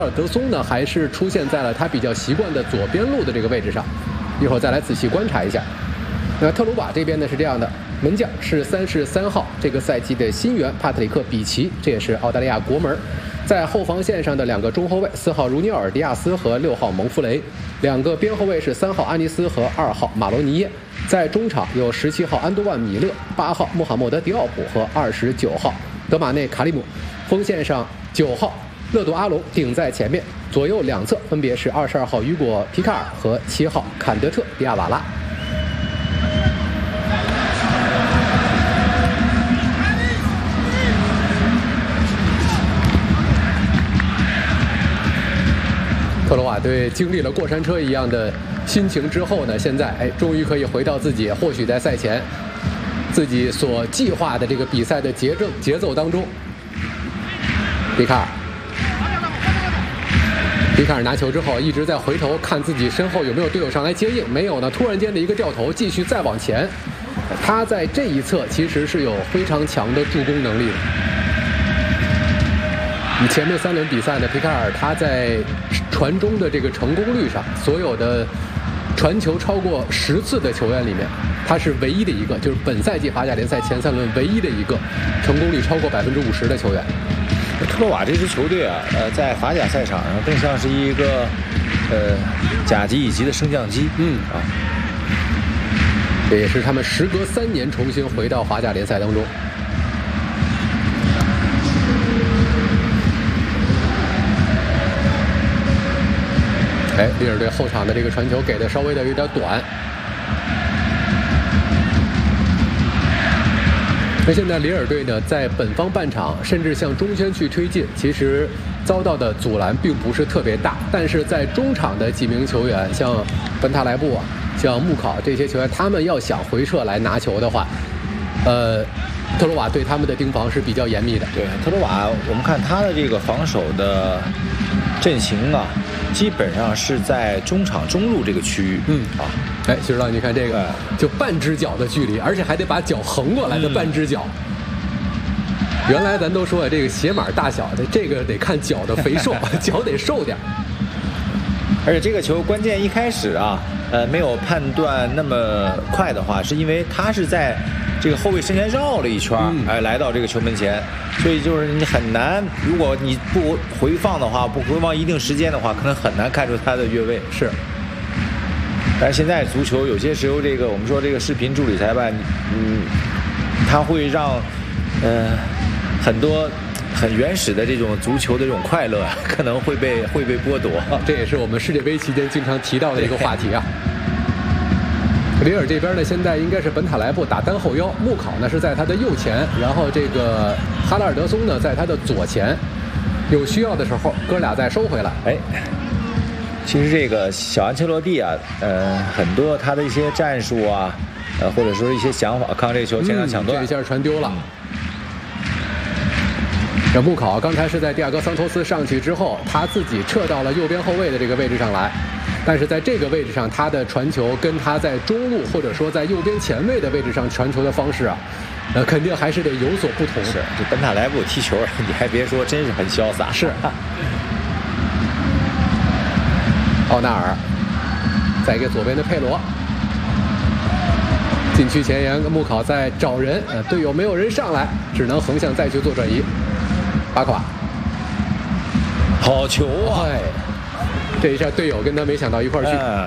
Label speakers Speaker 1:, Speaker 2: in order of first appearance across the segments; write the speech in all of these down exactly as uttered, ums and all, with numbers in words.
Speaker 1: 尔德松呢，还是出现在了他比较习惯的左边路的这个位置上。一会儿再来仔细观察一下。那特鲁瓦这边呢是这样的，门将是三十三号，这个赛季的新援帕特里克·比奇，这也是澳大利亚国门。在后防线上的两个中后卫，四号如尼尔·迪亚斯和六号蒙夫雷；两个边后卫是三号安尼斯和二号马罗尼耶。在中场有十七号安多万·米勒、八号穆罕默德·迪奥普和二十九号德马内·卡利姆。锋线上九号勒杜阿隆顶在前面，左右两侧分别是二十二号雨果·皮卡尔和七号坎德特·迪亚瓦拉。特鲁瓦队经历了过山车一样的心情之后呢，现在哎，终于可以回到自己或许在赛前自己所计划的这个比赛的节奏节奏当中。皮卡尔，皮卡尔拿球之后一直在回头看自己身后有没有队友上来接应，没有呢，突然间的一个掉头，继续再往前。他在这一侧其实是有非常强的助攻能力的。以前面三轮比赛呢，皮卡尔他在传中的这个成功率上，所有的传球超过十次的球员里面，他是唯一的一个，就是本赛季法甲联赛前三轮唯一的一个成功率超过百分之五十的球员。
Speaker 2: 特鲁瓦这支球队啊，呃，在法甲赛场上更像是一个呃甲级乙级的升降机。
Speaker 1: 嗯啊，这也是他们时隔三年重新回到法甲联赛当中。哎，利尔队后场的这个传球给的稍微的有点短。那现在里尔队呢，在本方半场甚至向中圈去推进，其实遭到的阻拦并不是特别大。但是在中场的几名球员，像本塔莱布啊，像穆考这些球员，他们要想回撤来拿球的话，呃，特鲁瓦对他们的盯防是比较严密的。
Speaker 2: 对，特鲁瓦，我们看他的这个防守的阵型啊，基本上是在中场中路这个区域。
Speaker 1: 嗯啊，哎，徐指导，你看这个，就半只脚的距离，而且还得把脚横过来的半只脚。嗯、原来咱都说这个鞋码大小的，这个得看脚的肥瘦，脚得瘦点。
Speaker 2: 而且这个球关键一开始啊，呃，没有判断那么快的话，是因为他是在这个后卫身前绕了一圈，哎、嗯，来到这个球门前，所以就是你很难，如果你不回放的话，不回放一定时间的话，可能很难看出他的越位。
Speaker 1: 是。
Speaker 2: 但是现在足球有些时候，这个我们说这个视频助理裁判，嗯，他会让呃很多很原始的这种足球的这种快乐可能会被会被剥夺。
Speaker 1: 这也是我们世界杯期间经常提到的一个话题啊。里尔这边呢，现在应该是本塔莱布打单后腰，穆考呢是在他的右前，然后这个哈拉尔德松呢在他的左前，有需要的时候哥俩再收回来。
Speaker 2: 哎，其实这个小安切洛蒂啊，呃，很多他的一些战术啊，呃，或者说一些想法，看这个球前场抢断，
Speaker 1: 嗯、这一下传丢了。这穆考刚才是在蒂亚戈桑托斯上去之后，他自己撤到了右边后卫的这个位置上来。但是在这个位置上，他的传球跟他在中路或者说在右边前卫的位置上传球的方式啊，呃，肯定还是得有所不同。
Speaker 2: 是，这本塔莱布踢球，你还别说，真是很潇洒。
Speaker 1: 是。奥纳尔，再给左边的佩罗，禁区前沿，穆考在找人，呃，队友没有人上来，只能横向再去做转移。巴克瓦，
Speaker 2: 好球啊！
Speaker 1: 哎。这一下队友跟他没想到一块儿去、嗯，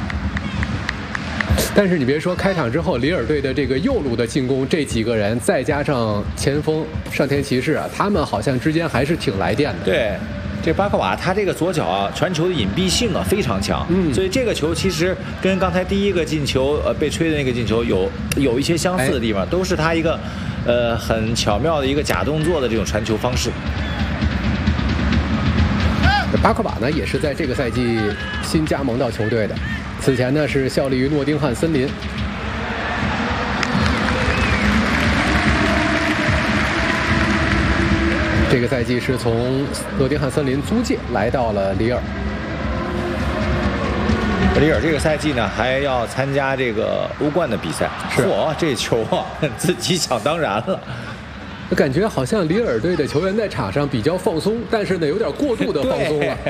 Speaker 1: 但是你别说，开场之后里尔队的这个右路的进攻，这几个人再加上前锋上田骑士啊，他们好像之间还是挺来电的。
Speaker 2: 对，这巴克瓦他这个左脚啊，传球的隐蔽性啊非常强，嗯，所以这个球其实跟刚才第一个进球呃被吹的那个进球有有一些相似的地方，哎、都是他一个呃很巧妙的一个假动作的这种传球方式。
Speaker 1: 巴克瓦呢，也是在这个赛季新加盟到球队的，此前呢是效力于诺丁汉森林。这个赛季是从诺丁汉森林租借来到了里尔。
Speaker 2: 里尔这个赛季呢，还要参加这个欧冠的比赛。
Speaker 1: 是，
Speaker 2: 嚯，这球啊，自己想当然了。
Speaker 1: 感觉好像里尔队的球员在场上比较放松，但是呢有点过度的放松了。